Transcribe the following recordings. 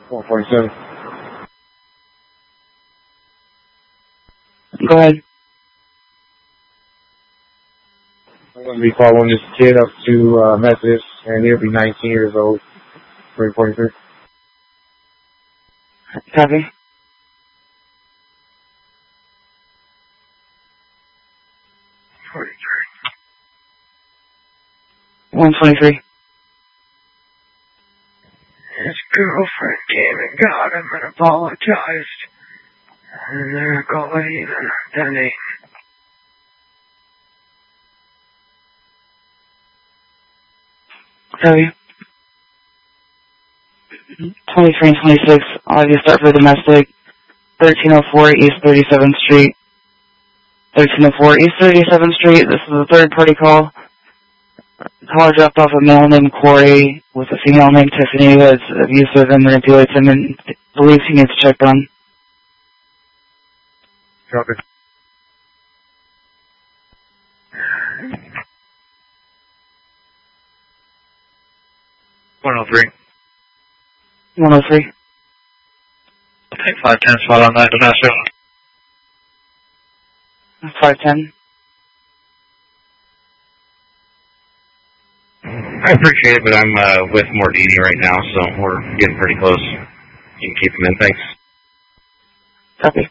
147. Go ahead. I'm going to be following this kid up to Methodist, and he'll be 19 years old. 343. Copy. 123. His girlfriend came and got him and apologized. And they're going even Denny. Copy. 23 and 26, I'll have you start for domestic. 1304 East 37th Street. 1304 East 37th Street, this is a third-party call. Caller dropped off a male named Corey with a female named Tiffany who is abusive and manipulates him and believes he needs checked on. Copy. $103. 103. I think 510 spot on that domestic. 510. I appreciate it, but I'm with Mordini right now, so we're getting pretty close. You can keep him in, thanks. Copy.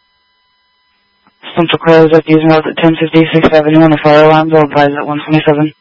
Central Crows at using roads at 1050 6th Avenue on a fire alarm, bill advised at 127.